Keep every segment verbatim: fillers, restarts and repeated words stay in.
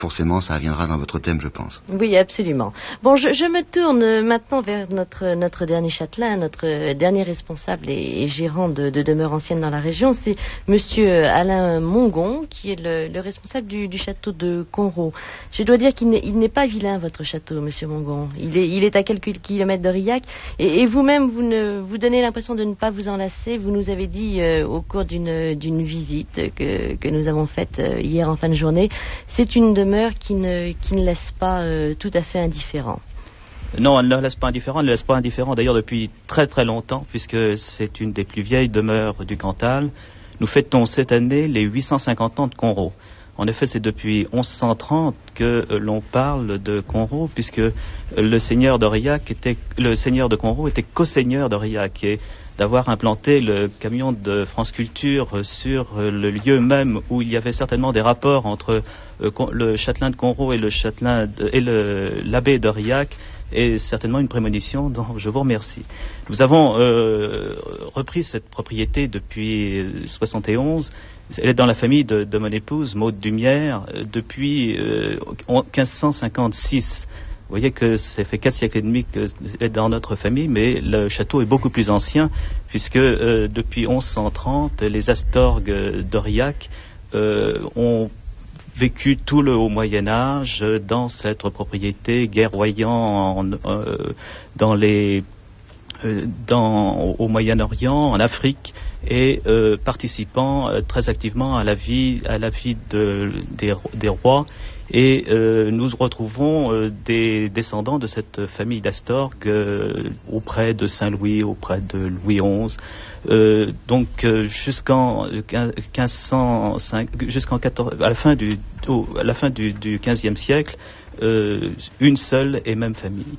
forcément, ça reviendra dans votre thème, je pense. Oui, absolument. Bon, je, je me tourne maintenant vers notre, notre dernier châtelain, notre dernier responsable et, et gérant de, de demeure ancienne dans la région. C'est Monsieur Alain Mongon, qui est le, le responsable du, du château de Conroe. Je dois dire qu'il n'est, il n'est pas vilain, votre château, Monsieur Mongon. Il est, il est à quelques kilomètres d'Aurillac. Et, et vous-même, vous, ne, vous donnez l'impression de ne pas vous enlacer. Vous nous avez dit euh, au cours d'une, d'une visite que, que nous avons faite euh, hier en fin de journée, c'est une demeure qui ne, qui ne laisse pas euh, tout à fait indifférent. Non, elle ne laisse pas indifférent, elle ne laisse pas indifférent d'ailleurs depuis très très longtemps, puisque c'est une des plus vieilles demeures du Cantal. Nous fêtons cette année les huit cent cinquante ans de Conroe. En effet, c'est depuis onze cent trente que euh, l'on parle de Conroe, puisque euh, le seigneur d'Aurillac était, le seigneur de Conroe était co-seigneur d'Aurillac, et d'avoir implanté le camion de France Culture sur le lieu même où il y avait certainement des rapports entre le châtelain de Conroe et le châtelain de, et le, l'abbé d'Aurillac est certainement une prémonition dont je vous remercie. Nous avons euh, repris cette propriété depuis soixante et onze. Elle est dans la famille de, de mon épouse, Maude Dumière, depuis euh, quinze cent cinquante-six. Vous voyez que ça fait quatre siècles et demi que c'est dans notre famille, mais le château est beaucoup plus ancien, puisque euh, depuis onze cent trente, les Astorgues d'Aurillac euh, ont vécu tout le haut Moyen-Âge dans cette propriété, guerroyant en, euh, dans les, euh, dans, au Moyen-Orient, en Afrique, et euh, participant euh, très activement à la vie, à la vie de, des, des rois. Et euh, nous retrouvons euh, des descendants de cette famille d'Astorgue euh, auprès de Saint-Louis, auprès de Louis onze. Euh, donc euh, jusqu'en quinze cent cinq, jusqu'en quatorze, à la fin du, au, à la fin du, du quinzième siècle, euh, une seule et même famille.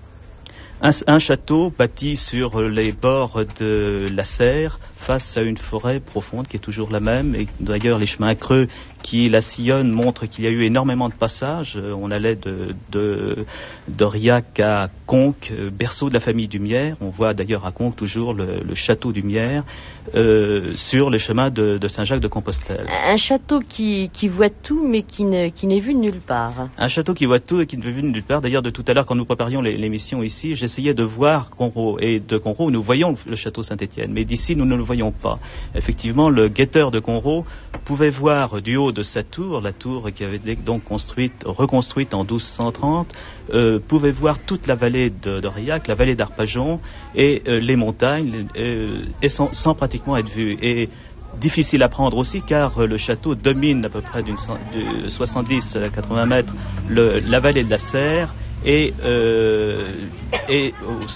Un, un château bâti sur les bords de la Serre, face à une forêt profonde qui est toujours la même, et d'ailleurs les chemins creux qui la sillonnent montrent qu'il y a eu énormément de passages. On allait de, de d'Aurillac à Conques, berceau de la famille Dumière. On voit d'ailleurs à Conques toujours le, le château Dumière euh, sur les chemins de, de Saint-Jacques-de-Compostelle. Un château qui, qui voit tout mais qui, ne, qui n'est vu nulle part. Un château qui voit tout et qui ne vu nulle part. D'ailleurs, de tout à l'heure, quand nous préparions l'émission ici, j'essayais de voir Conroe, et de Conroe nous voyons le château Saint-Étienne, mais d'ici nous ne le voyons pas. Effectivement, le guetteur de Conroe pouvait voir du haut de sa tour, la tour qui avait été donc construite, reconstruite en douze cent trente, euh, pouvait voir toute la vallée de, d'Aurillac, la vallée d'Arpajon et euh, les montagnes, euh, et sans, sans pratiquement être vu. Et difficile à prendre aussi, car euh, le château domine à peu près d'une de soixante-dix à quatre-vingts mètres le, la vallée de la Serre, et, euh, et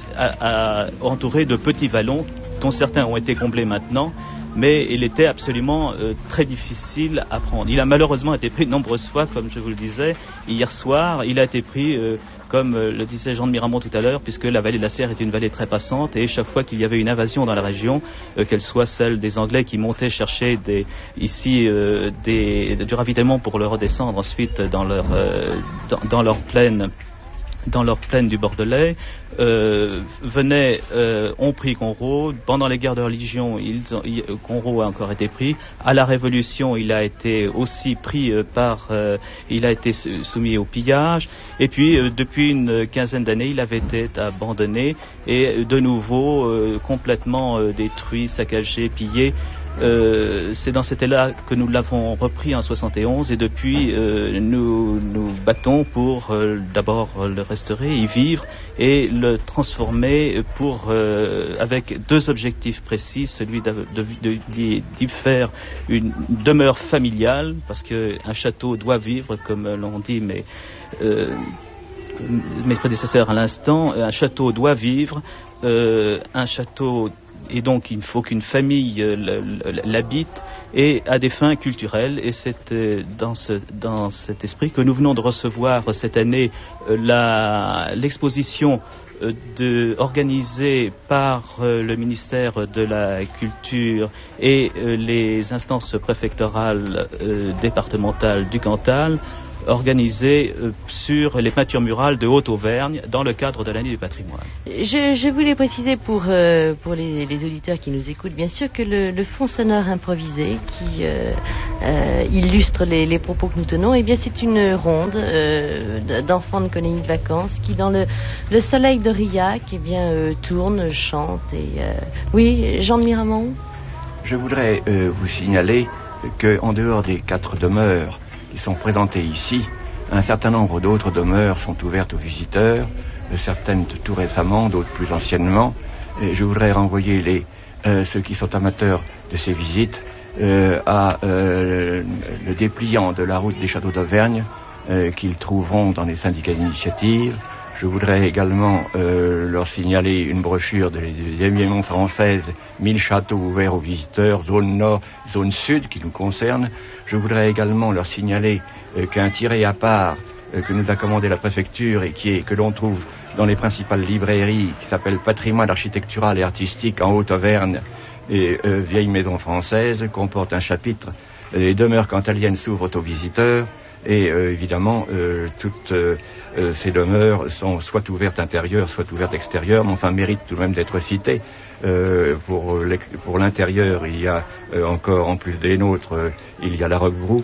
à, à, entouré de petits vallons dont certains ont été comblés maintenant, mais il était absolument euh, très difficile à prendre. Il a malheureusement été pris de nombreuses fois, comme je vous le disais, hier soir. Il a été pris, euh, comme euh, le disait Jean de Miramont tout à l'heure, puisque la vallée de la Serre est une vallée très passante, et chaque fois qu'il y avait une invasion dans la région, euh, qu'elle soit celle des Anglais qui montaient chercher des, ici euh, des, du ravitaillement pour le redescendre ensuite dans leur, euh, dans, dans leur plaine, dans leur plaine du Bordelais, euh, venaient, euh, ont pris Conroe. Pendant les guerres de religion, ils ont, ils, Conroe a encore été pris. À la Révolution, il a été aussi pris euh, par, euh, il a été soumis au pillage. Et puis, euh, depuis une quinzaine d'années, il avait été abandonné et de nouveau euh, complètement euh, détruit, saccagé, pillé. Euh, c'est dans cet état que nous l'avons repris en soixante et onze, et depuis euh, nous nous battons pour euh, d'abord le restaurer, y vivre et le transformer pour euh, avec deux objectifs précis, celui de, de, de, de, d'y faire une demeure familiale, parce que un château doit vivre, comme l'ont dit mais euh, mes prédécesseurs à l'instant. Un château doit vivre, euh, un château, et donc il faut qu'une famille euh, l'habite, et à des fins culturelles. Et c'est euh, dans, ce, dans cet esprit que nous venons de recevoir cette année euh, la, l'exposition euh, de, organisée par euh, le ministère de la Culture et euh, les instances préfectorales euh, départementales du Cantal, organisé euh, sur les peintures murales de Haute-Auvergne dans le cadre de l'année du patrimoine. Je, je voulais préciser pour, euh, pour les, les auditeurs qui nous écoutent, bien sûr, que le, le fond sonore improvisé qui euh, euh, illustre les, les propos que nous tenons, eh bien, c'est une ronde euh, d'enfants de colonies de vacances qui, dans le, le soleil d'Aurillac, eh bien, euh, tourne, chante. Et, euh... Oui, Jean de Miramont ? Je voudrais euh, vous signaler qu'en dehors des quatre demeures qui sont présentées ici, un certain nombre d'autres demeures sont ouvertes aux visiteurs, certaines tout récemment, d'autres plus anciennement. Et je voudrais renvoyer les, euh, ceux qui sont amateurs de ces visites euh, à euh, le dépliant de la route des châteaux d'Auvergne euh, qu'ils trouveront dans les syndicats d'initiative. Je voudrais également euh, leur signaler une brochure de l'émission française, mille châteaux ouverts aux visiteurs, zone nord, zone sud, qui nous concerne. Je voudrais également leur signaler euh, qu'un tiré à part euh, que nous a commandé la préfecture et qui est, que l'on trouve dans les principales librairies, qui s'appelle Patrimoine architectural et artistique en Haute-Auvergne et euh, vieilles maisons françaises, comporte un chapitre « Les demeures cantaliennes s'ouvrent aux visiteurs ». Et euh, évidemment, euh, toutes euh, euh, ces demeures sont soit ouvertes intérieures, soit ouvertes extérieures, mais enfin méritent tout de même d'être citées. Euh, pour, pour l'intérieur, il y a euh, encore, en plus des nôtres, euh, il y a la Roquebrou,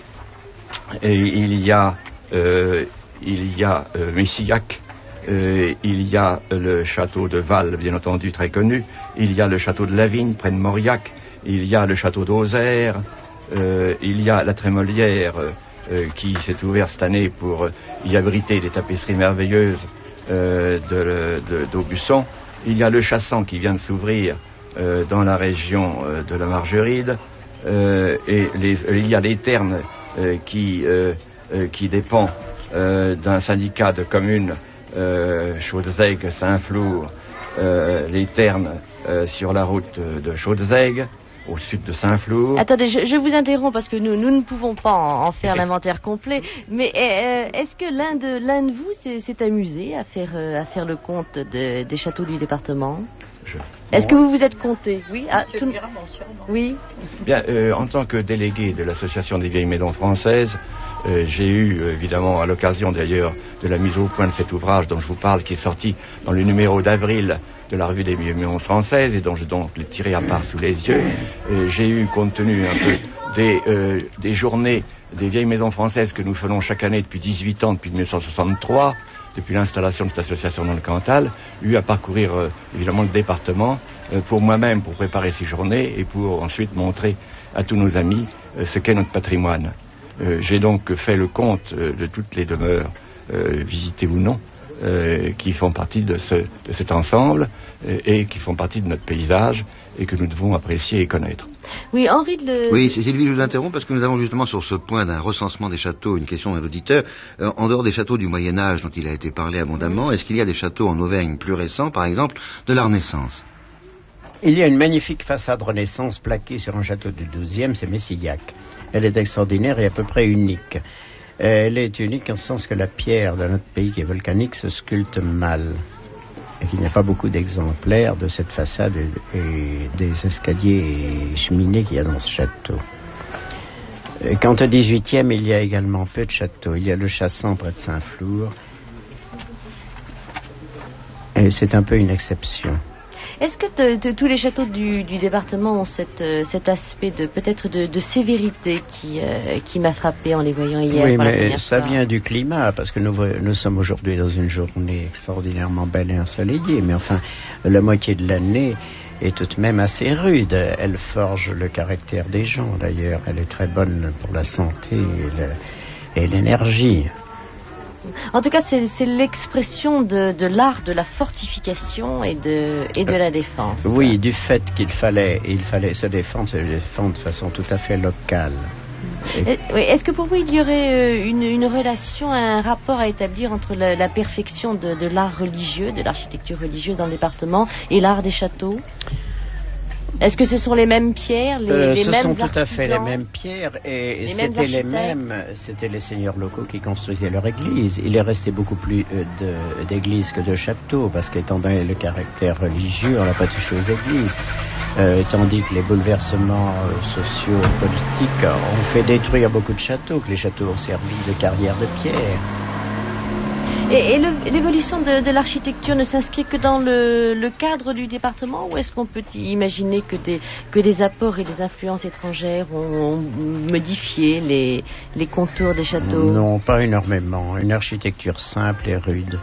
et il y a, euh, il y a euh, Messillac, euh, il y a le château de Val, bien entendu, très connu, il y a le château de Lavigne, près de Mauriac, il y a le château d'Auxerre, euh, il y a la Trémolière, euh, Euh, qui s'est ouvert cette année pour euh, y abriter des tapisseries merveilleuses euh, de, de, d'Aubusson. Il y a le Chassan qui vient de s'ouvrir euh, dans la région euh, de la Margeride. Euh, et les, euh, il y a les Ternes euh, qui, euh, euh, qui dépend euh, d'un syndicat de communes, euh, Chaudzègue, Saint-Flour, euh, les Ternes euh, sur la route de Chaudzègue, au sud de Saint-Flour. Attendez, je, je vous interromps parce que nous, nous ne pouvons pas en, en faire l'inventaire complet. Mais euh, est-ce que l'un de, l'un de vous s'est, s'est amusé à faire, euh, à faire le compte de, des châteaux du département ? je... Est-ce que vous vous êtes compté ? Oui. Ah, tout... Oui. Bien, euh, en tant que délégué de l'Association des vieilles maisons françaises, euh, j'ai eu, euh, évidemment, à l'occasion d'ailleurs de la mise au point de cet ouvrage dont je vous parle, qui est sorti dans le numéro d'avril de la revue des vieilles maisons françaises, et dont je donc l'ai tiré à part sous les yeux. Euh, j'ai eu, compte tenu un peu des, euh, des journées des vieilles maisons françaises que nous faisons chaque année depuis dix-huit ans, depuis dix-neuf cent soixante-trois, depuis l'installation de cette association dans le Cantal, eu à parcourir euh, évidemment le département euh, pour moi-même, pour préparer ces journées et pour ensuite montrer à tous nos amis euh, ce qu'est notre patrimoine. Euh, j'ai donc fait le compte euh, de toutes les demeures, euh, visitées ou non, euh, qui font partie de, ce, de cet ensemble euh, et qui font partie de notre paysage et que nous devons apprécier et connaître. Oui, Henri de Le... Oui, c'est Sylvie, je vous interromps parce que nous avons justement sur ce point d'un recensement des châteaux une question d'un auditeur. Euh, en dehors des châteaux du Moyen-Âge dont il a été parlé abondamment, est-ce qu'il y a des châteaux en Auvergne plus récents, par exemple, de la Renaissance ? Il y a une magnifique façade Renaissance plaquée sur un château du douzième, c'est Messillac. Elle est extraordinaire et à peu près unique. Elle est unique en ce sens que la pierre de notre pays qui est volcanique se sculpte mal. Et qu'il n'y a pas beaucoup d'exemplaires de cette façade et, et des escaliers et cheminées qu'il y a dans ce château. Et quant au dix-huitième, il y a également peu de châteaux. Il y a le Chassan près de Saint-Flour. Et c'est un peu une exception. Est-ce que te, te, tous les châteaux du, du département ont cette, euh, cet aspect de peut-être de, de sévérité qui, euh, qui m'a frappé en les voyant hier? Oui, pour la mais première ça fois. vient du climat, parce que nous, nous sommes aujourd'hui dans une journée extraordinairement belle et ensoleillée, mais enfin, la moitié de l'année est tout de même assez rude. Elle forge le caractère des gens, d'ailleurs. Elle est très bonne pour la santé et, le, et l'énergie. En tout cas, c'est, c'est l'expression de, de l'art de la fortification et de, et de la défense. Oui, du fait qu'il fallait, il fallait se défendre, se défendre de façon tout à fait locale. Et... Oui, est-ce que pour vous, il y aurait une, une relation, un rapport à établir entre la, la perfection de, de l'art religieux, de l'architecture religieuse dans le département et l'art des châteaux ? Est-ce que ce sont les mêmes pierres, les, euh, les ce mêmes sont tout artisans, à fait les mêmes pierres et les c'était mêmes les mêmes, c'était les seigneurs locaux qui construisaient leur église. Il est resté beaucoup plus euh, de, d'églises que de châteaux parce qu'étant donné le caractère religieux, on n'a pas touché aux églises. euh, tandis que les bouleversements euh, sociaux et politiques ont fait détruire beaucoup de châteaux, que les châteaux ont servi de carrière de pierre. Et, et le, l'évolution de, de l'architecture ne s'inscrit que dans le, le cadre du département, ou est-ce qu'on peut imaginer que des, que des apports et des influences étrangères ont, ont modifié les, les contours des châteaux? Non, pas énormément. Une architecture simple et rude.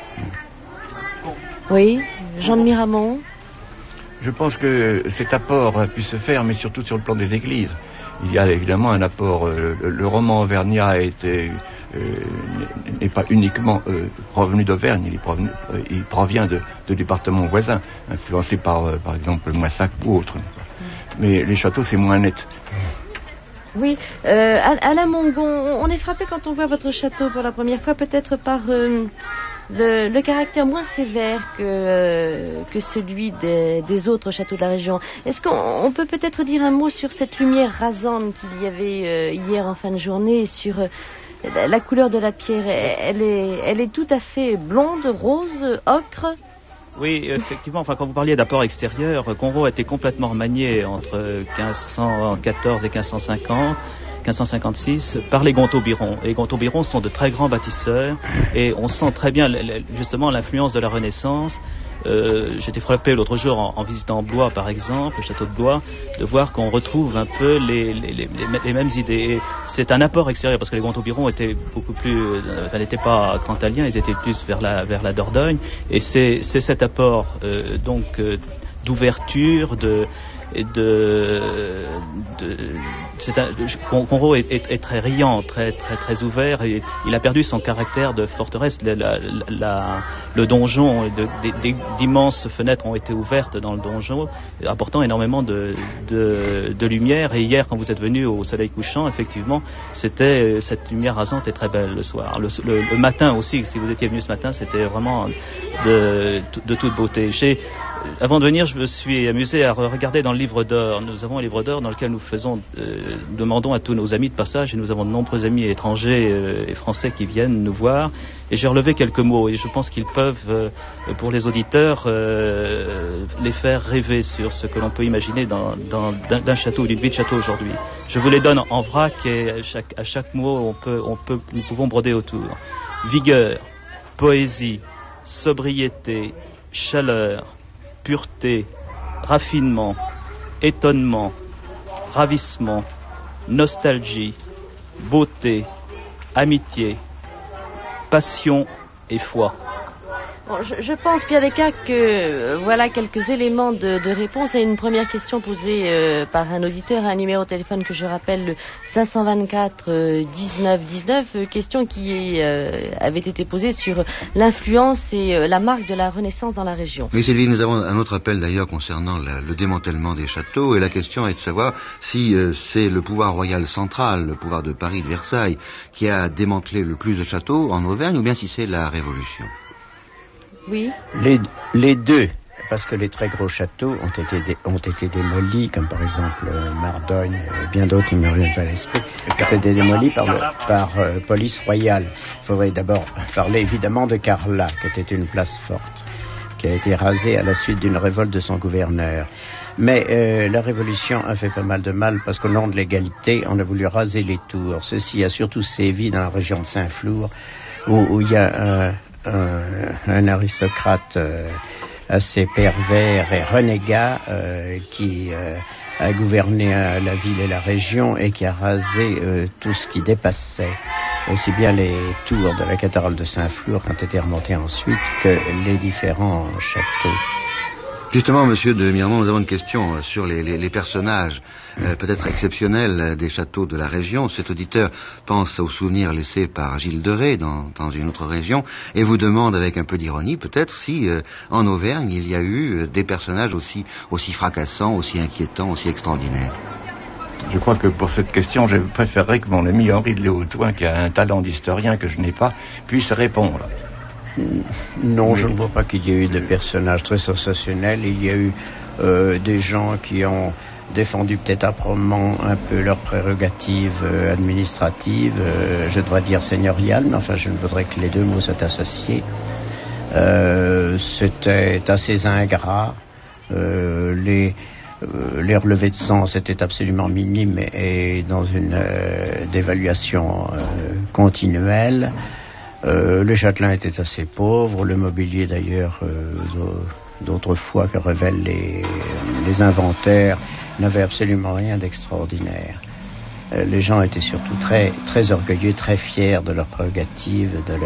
Oui, Jean de Miramont. Je pense que cet apport a pu se faire, mais surtout sur le plan des églises. Il y a évidemment un apport. Euh, le, le roman auvergnat a été... Euh, n'est pas uniquement euh, provenu d'Auvergne, il, provenu, euh, il provient de, de départements voisins, influencés par, euh, par exemple, Moissac ou autres. Mais les châteaux, c'est moins net. Oui, euh, Alain Mongon, on est frappé quand on voit votre château pour la première fois, peut-être par euh, le, le caractère moins sévère que, euh, que celui des, des autres châteaux de la région. Est-ce qu'on on peut peut-être dire un mot sur cette lumière rasante qu'il y avait euh, hier en fin de journée, sur... Euh, la couleur de la pierre, elle est, elle est tout à fait blonde, rose, ocre. Oui, effectivement, enfin, quand vous parliez d'apport extérieur, Conroe a été complètement remanié entre quinze cent quatorze et quinze cent cinquante, quinze cent cinquante-six par les Gontaut-Biron. Et les Gontaut-Biron sont de très grands bâtisseurs et on sent très bien justement l'influence de la Renaissance. Euh, j'étais frappé l'autre jour en, en visitant Blois par exemple, le château de Blois, de voir qu'on retrouve un peu les, les, les, les mêmes idées. Et c'est un apport extérieur parce que les Gontaut-Biron étaient beaucoup plus, euh, enfin n'étaient pas cantaliens, ils étaient plus vers la, vers la Dordogne. Et c'est, c'est cet apport euh, donc euh, d'ouverture, de de, de c'est un, Conroe est, est, est très riant, très très très ouvert, et il a perdu son caractère de forteresse. La, la, la, le donjon, de, de, d'immenses fenêtres ont été ouvertes dans le donjon, apportant énormément de, de, de lumière. Et hier, quand vous êtes venu au soleil couchant, effectivement, c'était cette lumière rasante et très belle le soir. Le, le, le matin aussi, si vous étiez venu ce matin, c'était vraiment de, de toute beauté. Chez Avant de venir, je me suis amusé à regarder dans le livre d'or. Nous avons un livre d'or dans lequel nous faisons, euh, demandons à tous nos amis de passage, et nous avons de nombreux amis étrangers euh, et français qui viennent nous voir. Et j'ai relevé quelques mots, et je pense qu'ils peuvent, euh, pour les auditeurs, euh, les faire rêver sur ce que l'on peut imaginer dans, dans, d'un, d'un château, d'une vie de château aujourd'hui. Je vous les donne en vrac, et à chaque, à chaque mot, on peut, on peut, nous pouvons broder autour. Vigueur, poésie, sobriété, chaleur, pureté, raffinement, étonnement, ravissement, nostalgie, beauté, amitié, passion et foi. Bon, je, je pense, Pierre Descaques, que euh, voilà quelques éléments de, de réponse à une première question posée euh, par un auditeur à un numéro de téléphone que je rappelle, le cinq cent vingt-quatre euh, dix-neuf dix-neuf, euh, question qui euh, avait été posée sur l'influence et euh, la marque de la Renaissance dans la région. Oui, Sylvie, nous avons un autre appel d'ailleurs concernant la, le démantèlement des châteaux, et la question est de savoir si euh, c'est le pouvoir royal central, le pouvoir de Paris, de Versailles, qui a démantelé le plus de châteaux en Auvergne, ou bien si c'est la Révolution. Oui. Les, les deux, parce que les très gros châteaux ont été, dé, ont été démolis, comme par exemple euh, Mardogne, et bien d'autres qui me reviennent pas à l'esprit, ont été démolis par, le, par euh, police royale. Il faudrait d'abord parler évidemment de Carlat, qui était une place forte, qui a été rasée à la suite d'une révolte de son gouverneur. Mais euh, la Révolution a fait pas mal de mal, parce qu'au nom de l'égalité, on a voulu raser les tours. Ceci a surtout sévi dans la région de Saint-Flour, où, où il y a un... Un, un aristocrate euh, assez pervers et renégat euh, qui euh, a gouverné euh, la ville et la région et qui a rasé euh, tout ce qui dépassait, aussi bien les tours de la cathédrale de Saint-Flour qui ont été remontées ensuite que les différents châteaux. Justement, monsieur de Miramont, nous avons une question sur les, les, les personnages euh, peut-être exceptionnels des châteaux de la région. Cet auditeur pense aux souvenirs laissés par Gilles de Rais dans, dans une autre région et vous demande avec un peu d'ironie peut-être si euh, en Auvergne il y a eu des personnages aussi, aussi fracassants, aussi inquiétants, aussi extraordinaires. Je crois que pour cette question, je préférerais que mon ami Henri de Léotoin, qui a un talent d'historien que je n'ai pas, puisse répondre. Non, je ne vois pas qu'il y ait eu des personnages très sensationnels. Il y a eu euh, des gens qui ont défendu peut-être âprement un peu leurs prérogatives euh, administratives, euh, je devrais dire seigneuriales, mais enfin je ne voudrais que les deux mots soient associés. Euh, c'était assez ingrat. Euh, les euh, les relevés de sens étaient absolument minimes et, et dans une euh, dévaluation euh, continuelle. Euh, le châtelain était assez pauvre, le mobilier d'ailleurs euh, d'autrefois que révèlent les, les inventaires n'avait absolument rien d'extraordinaire. Euh, les gens étaient surtout très, très orgueilleux, très fiers de leurs prérogatives, de leur